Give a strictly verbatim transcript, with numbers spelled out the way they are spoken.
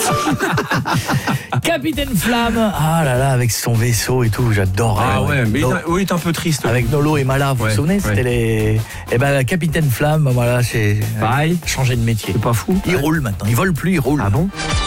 Capitaine Flamme, ah là là, avec son vaisseau et tout, j'adorais. Ah ouais, mais No- il est, oui, il est un peu triste. avec Nolo et Mala, vous Ouais, vous souvenez, c'était ouais. les. Eh ben, Capitaine Flamme, voilà, c'est Pareil. changé de métier. C'est pas fou. Il roule maintenant, il vole plus, il roule. Ah bon?